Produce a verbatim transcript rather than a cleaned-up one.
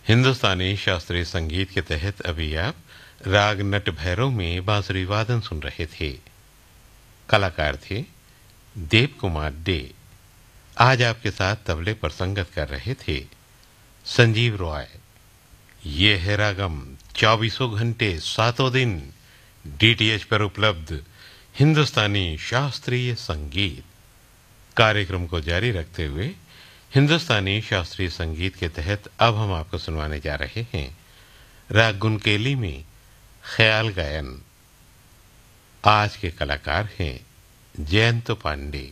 हिंदुस्तानी शास्त्रीय संगीत के तहत अभी आप राग नट भैरव में बांसुरी वादन सुन रहे थे। कलाकार थे देव कुमार डे। आज आपके साथ तबले पर संगत कर रहे थे संजीव रॉय। ये है रागम, चौबीसों घंटे सातों दिन डीटीएच पर उपलब्ध हिंदुस्तानी शास्त्रीय संगीत। कार्यक्रम को जारी रखते हुए हिंदुस्तानी शास्त्रीय संगीत के तहत अब हम आपको सुनवाने जा रहे हैं राग गुनकेली में ख्याल गायन। आज के कलाकार हैं जयंत पांडे।